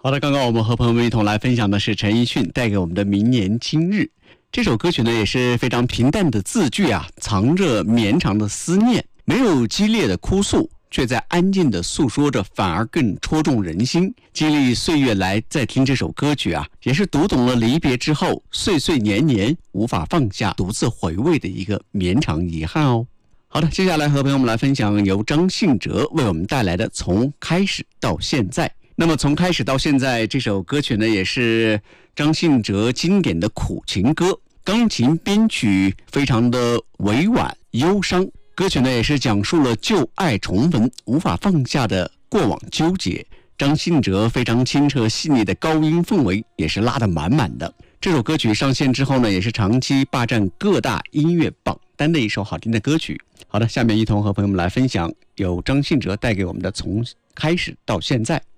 好的，刚刚我们和朋友们一同来分享的是陈奕迅带给我们的《明年今日》这首歌曲呢，也是非常平淡的字句啊，藏着绵长的思念，没有激烈的哭诉，却在安静的诉说着，反而更戳中人心。经历岁月来再听这首歌曲啊，也是读懂了离别之后岁岁年年无法放下，独自回味的一个绵长遗憾哦。好的，接下来和朋友们来分享由张信哲为我们带来的《从开始到现在》。那么从开始到现在这首歌曲呢，也是张信哲经典的苦情歌，钢琴编曲非常的委婉忧伤，歌曲呢也是讲述了旧爱重逢无法放下的过往纠结。张信哲非常清澈细腻的高音氛围也是拉得满满的。这首歌曲上线之后呢，也是长期霸占各大音乐榜单的一首好听的歌曲。好的，下面一同和朋友们来分享由张信哲带给我们的《从开始到现在》。